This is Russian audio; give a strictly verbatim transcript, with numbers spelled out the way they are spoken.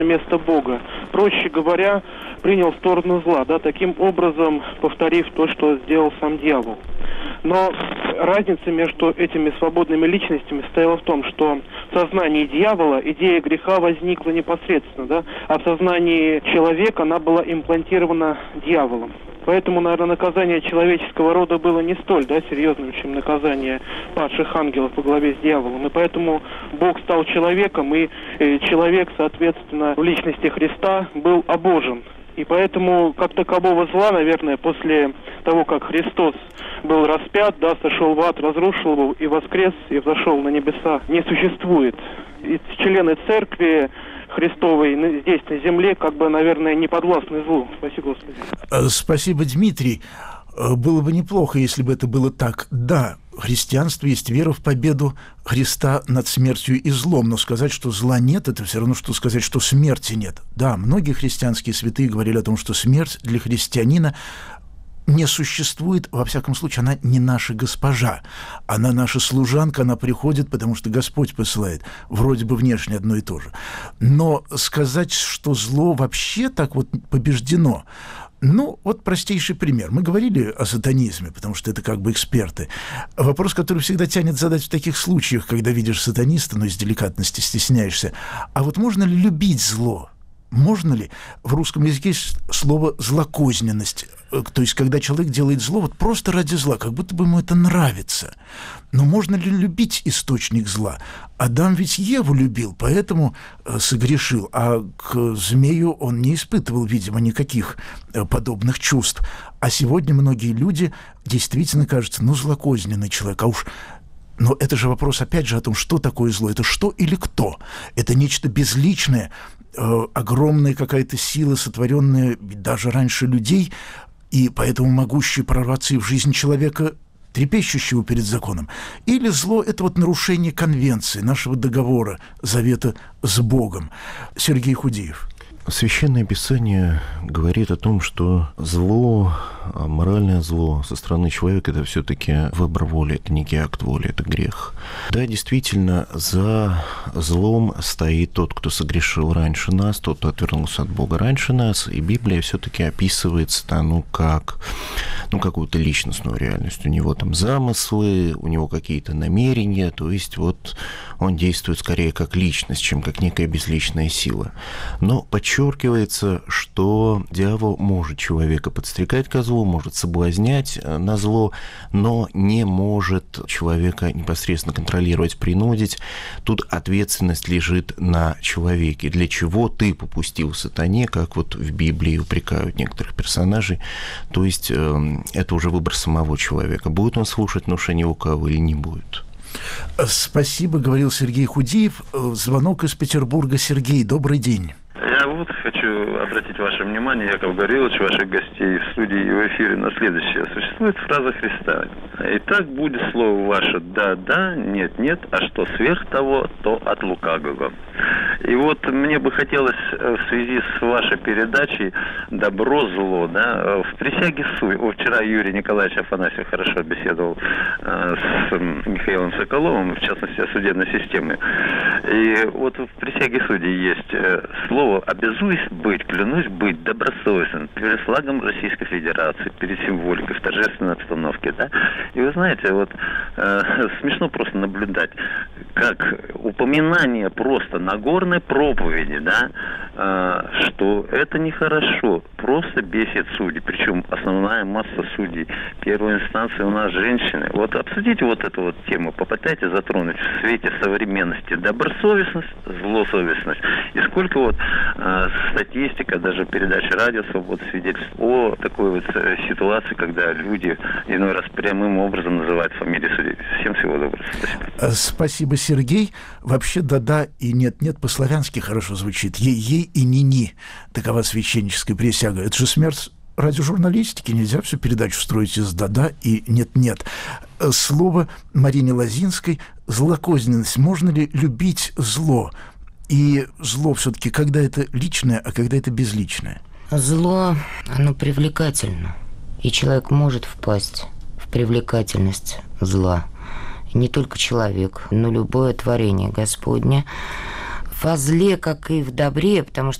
вместо Бога. Проще говоря, принял сторону зла, да, таким образом повторив то, что сделал сам дьявол. Но разница между этими свободными личностями состояла в том, что в сознании дьявола идея греха возникла непосредственно, да, а в сознании человека она была имплантирована дьяволом. Поэтому, наверное, наказание человеческого рода было не столь, да, серьезным, чем наказание падших ангелов во главе с дьяволом. И поэтому Бог стал человеком, и э, человек, соответственно, в личности Христа был обожен. И поэтому, как такового зла, наверное, после того, как Христос был распят, да, сошел в ад, разрушил его и воскрес, и взошел на небеса, не существует. И члены церкви Христовой здесь, на земле, как бы, наверное, не подвластны злу. Спасибо, Господи. Спасибо, Дмитрий. Было бы неплохо, если бы это было так. Да, в христианстве есть вера в победу Христа над смертью и злом, но сказать, что зла нет, это все равно, что сказать, что смерти нет. Да, многие христианские святые говорили о том, что смерть для христианина не существует, во всяком случае, она не наша госпожа. Она наша служанка, она приходит, потому что Господь посылает. Вроде бы внешне одно и то же. Но сказать, что зло вообще так вот побеждено, ну, вот простейший пример. Мы говорили о сатанизме, потому что это как бы эксперты. Вопрос, который всегда тянет задать в таких случаях, когда видишь сатаниста, но из деликатности стесняешься. А вот можно ли любить зло? Можно ли? В русском языке есть слово «злокозненность». То есть, когда человек делает зло вот просто ради зла, как будто бы ему это нравится. Но можно ли любить источник зла? Адам ведь Еву любил, поэтому согрешил, а к змею он не испытывал, видимо, никаких подобных чувств. А сегодня многие люди действительно кажутся, ну, злокозненный человек, а уж... Но это же вопрос, опять же, о том, что такое зло. Это что или кто? Это нечто безличное, э, огромная какая-то сила, сотворенная даже раньше людей, и поэтому могущая прорваться и в жизнь человека, трепещущего перед законом. Или зло – это вот нарушение конвенции, нашего договора, завета с Богом. Сергей Худеев. Священное Писание говорит о том, что зло, моральное зло со стороны человека – это все-таки выбор воли, это некий акт воли, это грех. Да, действительно, за злом стоит тот, кто согрешил раньше нас, тот, кто отвернулся от Бога раньше нас, и Библия все-таки описывает сатану как, ну, какую-то личностную реальность. У него там замыслы, у него какие-то намерения, то есть вот он действует скорее как личность, чем как некая безличная сила. Но подчеркивается, что дьявол может человека подстрекать ко злу, может соблазнять на зло, но не может человека непосредственно контролировать, принудить. Тут ответственность лежит на человеке. Для чего ты попустил сатане, как вот в Библии упрекают некоторых персонажей. То есть это уже выбор самого человека. Будет он слушать внушение лукавого или не будет. Спасибо, говорил Сергей Худеев. Звонок из Петербурга. Сергей, добрый день. Я вот хочу обратить ваше внимание, Яков Гаврилович, ваших гостей в студии и в эфире на следующее. Существует фраза Христа: «Итак будет слово ваше да, да, нет, нет, а что сверх того, то от лукавого». И вот мне бы хотелось в связи с вашей передачей «Добро, зло», да, в присяге суд. Вчера Юрий Николаевич Афанасьев хорошо беседовал с Михаилом Соколовым, в частности, о судебной системе. И вот в присяге судей есть слово «обязуюсь быть», «клянусь быть добросовестным» перед флагом Российской Федерации, перед символикой, в торжественной обстановке, да. И вы знаете, вот э, смешно просто наблюдать, как упоминание просто Нагорной проповеди, да, э, что это нехорошо, просто бесит судей, причем основная масса судей первой инстанции у нас женщины. Вот обсудите вот эту вот тему, попытайтесь затронуть в свете современности добросовестность, злосовестность, и сколько вот э, статистика, даже передача «Радио Свобода» свидетельствует о такой вот ситуации, когда люди иной раз прямым образом называют фамилии судей. Всем всего доброго. Спасибо. Спасибо, Сергей. Вообще «да-да» и «нет-нет» по-славянски хорошо звучит. «Ей-ей» и «ни-ни». Такова священническая присяга. Это же смерть радиожурналистики. Нельзя всю передачу строить из «да-да» и «нет-нет». Слово Марине Лозинской «злокозненность». Можно ли любить зло? И зло все-таки, когда это личное, а когда это безличное? Зло, оно привлекательно. И человек может впасть в привлекательность зла. И не только человек, но любое творение Господне во зле, как и в добре, потому что